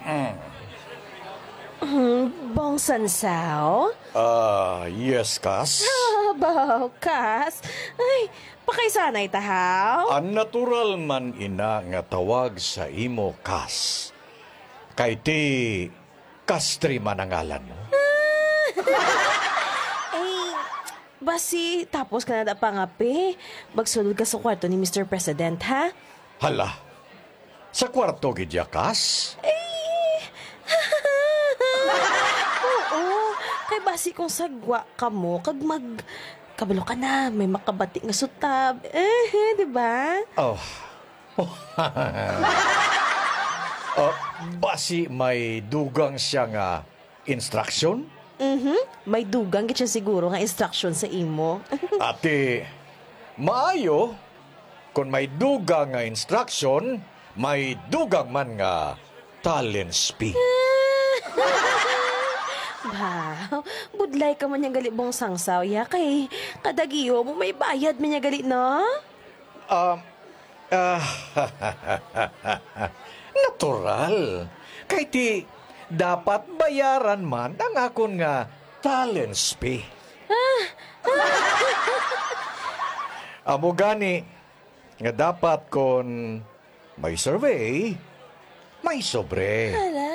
Bong Sansaw? Yes, Kas. Baw, Kas. Ay, pakaisanay tahaw. Ang natural man ina nga tawag sa imo, Kas. Kay ti Kastri man ang ngalan mo. Ay, basi, tapos ka na da pangapi. Magsulod ka sa kwarto ni Mr. President, ha? Hala, sa kwarto gidya, Kas? Oo, kay basi kung sagwa ka mo, kag kabalo ka na, may makabati nga sutab. Di ba? Oh. Basi may dugang siya nga instruction? May dugang gid siya siguro nga instruction sa imo. Ate, maayo, kung may dugang nga instruction, may dugang man nga talent speak. Wow, budlay ka man yung gali Bong Sangsaw, ya kay kadagiyo mo may bayad man yung gali, no? Natural. Kay ti dapat bayaran man ang akon nga talent fee. Amo gani nga dapat kon may survey, may sobre.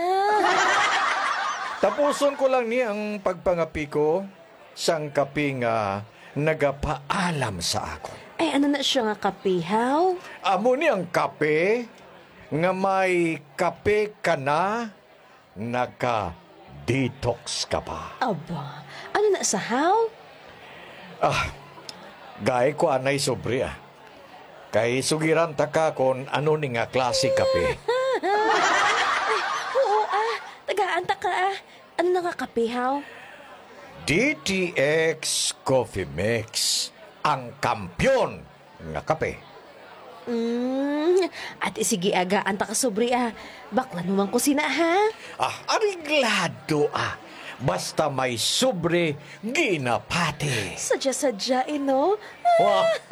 Tapuson ko lang ni ang pagpangapi ko sang kapi nga nagapaalam sa akon. Ay, ano na siya nga kapihaw? Amo ni ang kape nga may kape ka na naka-detox ka pa. Aba, ano na sa haw? Gay ko anay sobre Kay sugiran ta ka kon ano ni nga klase kape. Oo tagaan-ta ka Ano na nga kapihaw? DTX Coffee Mix, ang kampyon nga kape. Ate sige agaan ta ka sobre Bakla naman ko sina ha? Ariglado Basta may sobre ginapati. Sadya-sadya no? Wah,